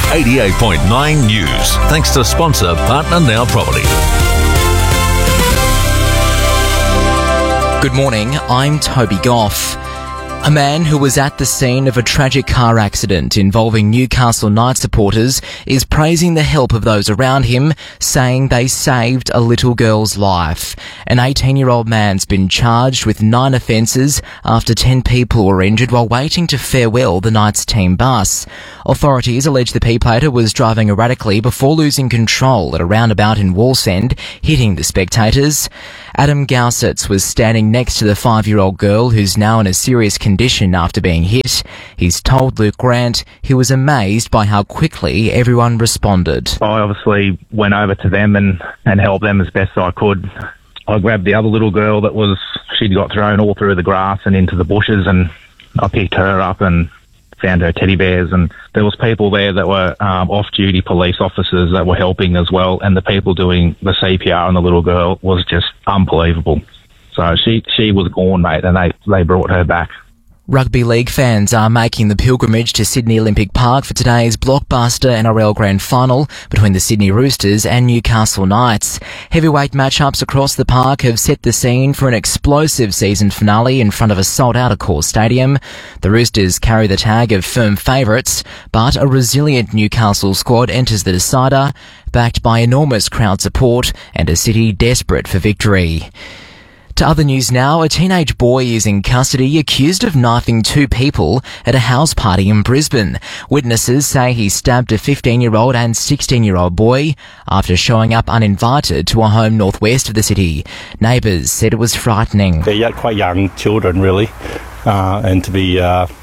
88.9 News. Thanks to sponsor Partner Now Property. Good morning, I'm Toby Goff. A man who was at the scene of a tragic car accident involving Newcastle Knights supporters is praising the help of those around him, saying they saved a little girl's life. An 18-year-old man's been charged with 9 offences after 10 people were injured while waiting to farewell the Knights team bus. Authorities allege the P-plater was driving erratically before losing control at a roundabout in Wallsend, hitting the spectators. Adam Gausitz was standing next to the 5-year-old girl who's now in a serious condition after being hit. He's told Luke Grant he was amazed by how quickly everyone responded. I obviously went over to them and helped them as best I could. I grabbed the other little girl she'd got thrown all through the grass and into the bushes, and I picked her up and found her teddy bears, and there was people there that were off-duty police officers that were helping as well, and the people doing the CPR on the little girl was just unbelievable. So she was gone, mate, and they brought her back. Rugby league fans are making the pilgrimage to Sydney Olympic Park for today's blockbuster NRL Grand Final between the Sydney Roosters and Newcastle Knights. Heavyweight matchups across the park have set the scene for an explosive season finale in front of a sold-out Accor Stadium. The Roosters carry the tag of firm favourites, but a resilient Newcastle squad enters the decider, backed by enormous crowd support and a city desperate for victory. To other news now, a teenage boy is in custody accused of knifing 2 people at a house party in Brisbane. Witnesses say he stabbed a 15-year-old and 16-year-old boy after showing up uninvited to a home northwest of the city. Neighbours said it was frightening. They're quite young children, really, and to be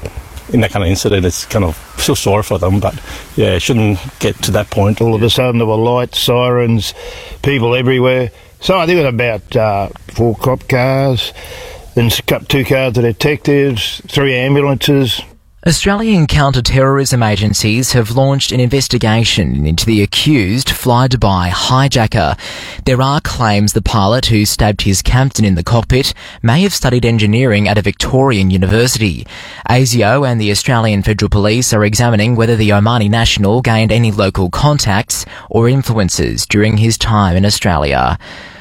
in that kind of incident, it's kind of feel sorry for them, but yeah, it shouldn't get to that point. All of a sudden there were lights, sirens, people everywhere. So I think it was about 4 cop cars, then 2 cars of detectives, 3 ambulances. Australian counter-terrorism agencies have launched an investigation into the accused Fly Dubai hijacker. There are claims the pilot who stabbed his captain in the cockpit may have studied engineering at a Victorian university. ASIO and the Australian Federal Police are examining whether the Omani national gained any local contacts or influences during his time in Australia.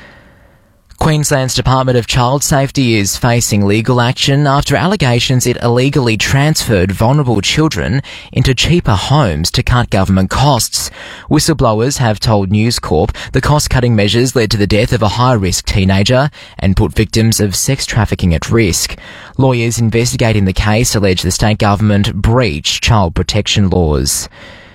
Queensland's Department of Child Safety is facing legal action after allegations it illegally transferred vulnerable children into cheaper homes to cut government costs. Whistleblowers have told News Corp the cost-cutting measures led to the death of a high-risk teenager and put victims of sex trafficking at risk. Lawyers investigating the case allege the state government breached child protection laws.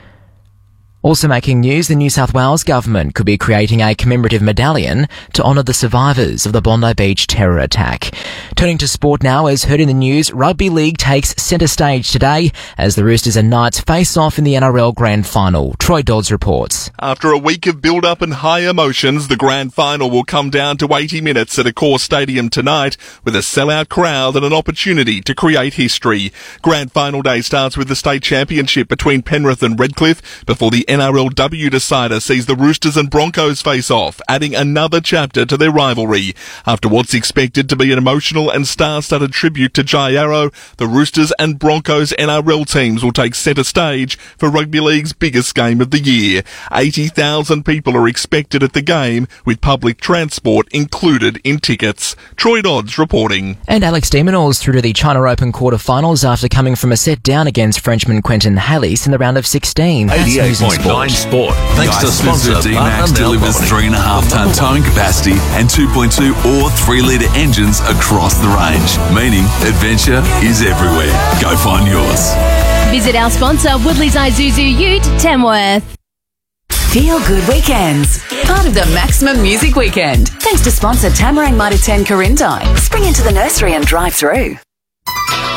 Also making news, the New South Wales government could be creating a commemorative medallion to honour the survivors of the Bondi Beach terror attack. Turning to sport now, as heard in the news, Rugby League takes centre stage today as the Roosters and Knights face off in the NRL Grand Final. Troy Dodds reports. After a week of build-up and high emotions, the Grand Final will come down to 80 minutes at Accor Stadium tonight with a sellout crowd and an opportunity to create history. Grand Final day starts with the state championship between Penrith and Redcliffe before the NRLW decider sees the Roosters and Broncos face off, adding another chapter to their rivalry. After what's expected to be an emotional and star-studded tribute to Jai Arrow, the Roosters and Broncos NRL teams will take centre stage for Rugby League's biggest game of the year. 80,000 people are expected at the game, with public transport included in tickets. Troy Dodds reporting. And Alex de Minaur through to the China Open quarter-finals after coming from a set down against Frenchman Quentin Halys in the round of 16. 88.9 Sport. Thanks to sponsor D-Max delivers 3.5-ton towing capacity and 2.2 or 3-litre engines across the range, meaning adventure is everywhere. Go find yours. Visit our sponsor, Woodley's Isuzu Ute, Tamworth. Feel Good Weekends, part of the Maximum Music Weekend. Thanks to sponsor Tamarang Mitre 10 Corindai. Spring into the nursery and drive through.